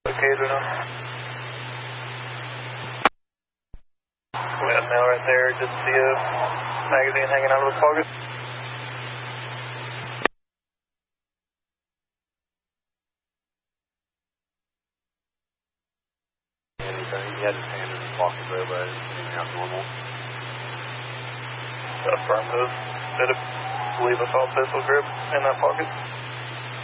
located him. We got a male right there, just see a magazine hanging out of his pocket. He had his hand in his pocket though, but anything out normal. Affirmative. Did it believe I saw a pistol grip in that pocket?